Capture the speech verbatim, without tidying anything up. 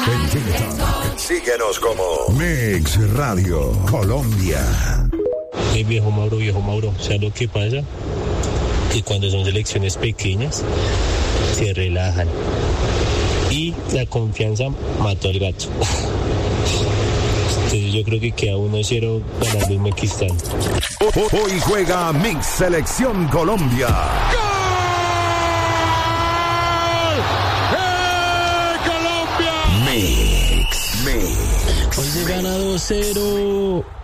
En TikTok. Síguenos como Mix Radio Colombia. Hey, viejo Mauro, viejo Mauro, ¿sabes lo que pasa? Que cuando son selecciones pequeñas, se relajan. Y la confianza mató al gato. Entonces yo creo que queda uno cero ganando el Uzbekistán. Hoy juega Mix Selección Colombia. Mix, Mix. Hoy se gana dos cero.